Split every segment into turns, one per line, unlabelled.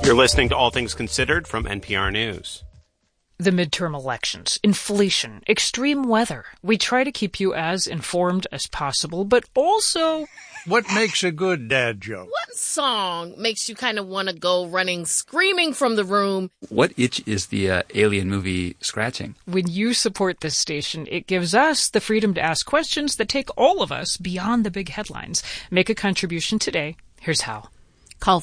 You're listening to All Things Considered from NPR News.
The midterm elections, inflation, extreme weather. We try to keep you as informed as possible, but also...
What makes a good dad joke?
What song makes you kind of want to go running, screaming from the room?
What itch is the Alien movie scratching?
When you support this station, it gives us the freedom to ask questions that take all of us beyond the big headlines. Make a contribution today. Here's how.
Call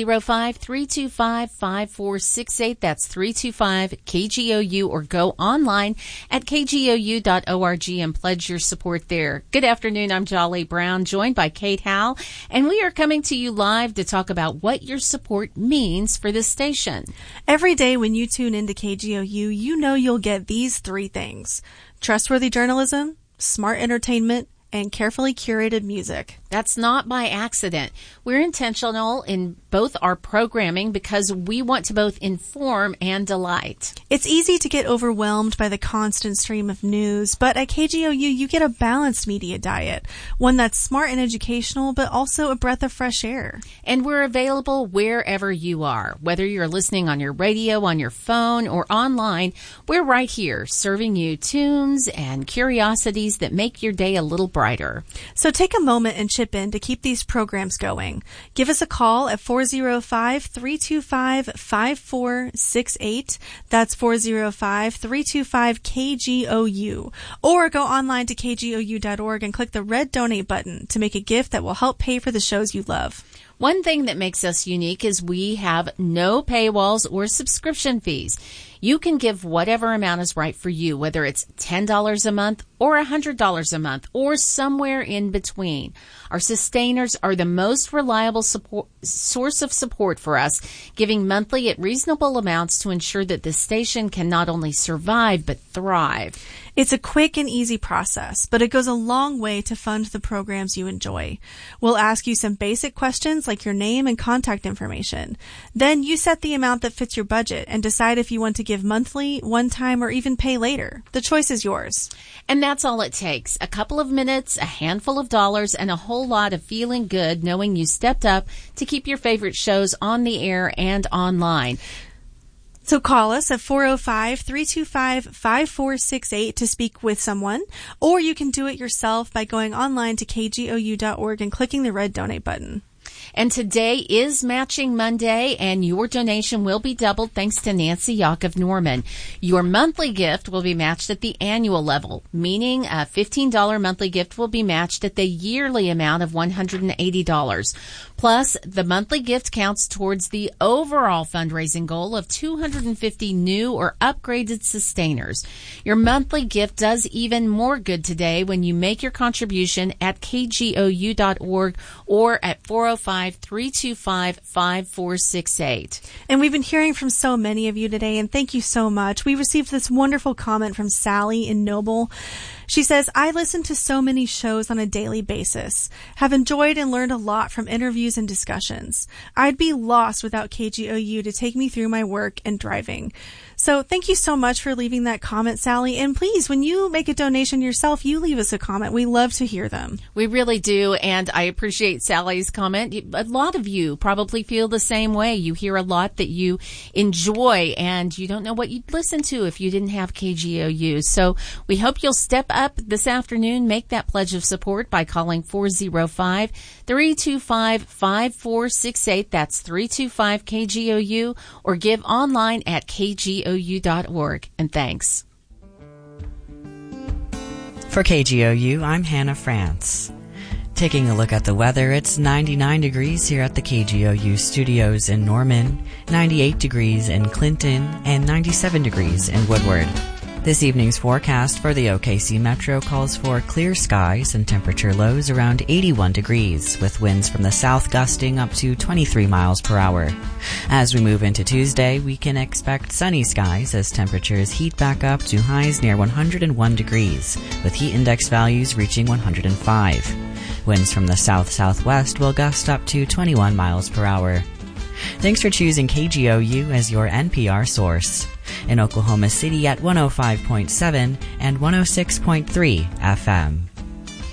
405-325-5468. That's 325-KGOU, or go online at kgou.org and pledge your support there. Good afternoon. I'm Jolly Brown, joined by Kate Howell, and we are coming to you live to talk about what your support means for this station.
Every day when you tune into KGOU, you know you'll get these three things: trustworthy journalism, smart entertainment, and carefully curated music.
That's not by accident. We're intentional in both our programming because we want to both inform and delight.
It's easy to get overwhelmed by the constant stream of news, but at KGOU you get a balanced media diet, one that's smart and educational, but also a breath of fresh air.
And we're available wherever you are. Whether you're listening on your radio, on your phone, or online, we're right here serving you tunes and curiosities that make your day a little brighter.
So take a moment and chip in to keep these programs going. Give us a call at 405-325-5468. That's 405-325-KGOU. Or go online to kgou.org and click the red donate button to make a gift that will help pay for the shows you love.
One thing that makes us unique is we have no paywalls or subscription fees. You can give whatever amount is right for you, whether it's $10 a month or $100 a month or somewhere in between. Our sustainers are the most reliable source of support for us, giving monthly at reasonable amounts to ensure that the station can not only survive but thrive.
It's a quick and easy process, but it goes a long way to fund the programs you enjoy. We'll ask you some basic questions like your name and contact information. Then you set the amount that fits your budget and decide if you want to give monthly, one time, or even pay later. The choice is yours.
And that's all it takes. A couple of minutes, a handful of dollars, and a whole lot of feeling good knowing you stepped up to keep your favorite shows on the air and online.
So call us at 405-325-5468 to speak with someone, or you can do it yourself by going online to kgou.org and clicking the red donate button.
And today is Matching Monday, and your donation will be doubled thanks to Nancy Yock of Norman. Your monthly gift will be matched at the annual level, meaning a $15 monthly gift will be matched at the yearly amount of $180. Plus, the monthly gift counts towards the overall fundraising goal of 250 new or upgraded sustainers. Your monthly gift does even more good today when you make your contribution at kgou.org or at 405-325-5468.
And we've been hearing from so many of you today, and thank you so much. We received this wonderful comment from Sally in Noble. She says, I listen to so many shows on a daily basis, have enjoyed and learned a lot from interviews and discussions. I'd be lost without KGOU to take me through my work and driving. So thank you so much for leaving that comment, Sally. And please, when you make a donation yourself, you leave us a comment. We love to hear them.
We really do. And I appreciate Sally's comment. A lot of you probably feel the same way. You hear a lot that you enjoy and you don't know what you'd listen to if you didn't have KGOU. So we hope you'll step up this afternoon, make that pledge of support by calling 405-325-5468. That's 325-KGOU, or give online at kgou.org. And thanks.
For KGOU, I'm Hannah France. Taking a look at the weather, it's 99 degrees here at the KGOU studios in Norman, 98 degrees in Clinton, and 97 degrees in Woodward. This evening's forecast for the OKC Metro calls for clear skies and temperature lows around 81 degrees, with winds from the south gusting up to 23 miles per hour. As we move into Tuesday, we can expect sunny skies as temperatures heat back up to highs near 101 degrees, with heat index values reaching 105. Winds from the south-southwest will gust up to 21 miles per hour. Thanks for choosing KGOU as your NPR source. In Oklahoma City at 105.7 and 106.3 FM.